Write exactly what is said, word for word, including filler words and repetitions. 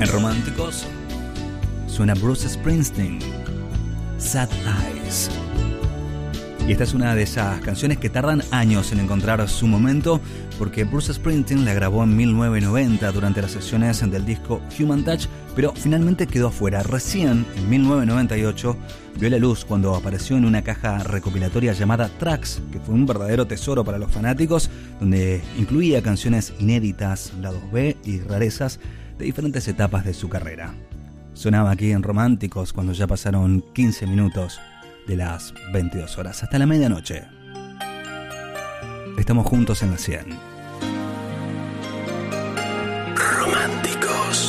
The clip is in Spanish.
Románticos suena Bruce Springsteen, Sad Eyes. Y esta es una de esas canciones que tardan años en encontrar su momento, porque Bruce Springsteen la grabó en mil novecientos noventa durante las sesiones del disco Human Touch, pero finalmente quedó afuera. Recién, en mil novecientos noventa y ocho, vio la luz cuando apareció en una caja recopilatoria llamada Tracks, que fue un verdadero tesoro para los fanáticos, donde incluía canciones inéditas, lados B y rarezas de diferentes etapas de su carrera. Sonaba aquí en Románticos cuando ya pasaron quince minutos de las veintidós horas, hasta la medianoche. Estamos juntos en la cien.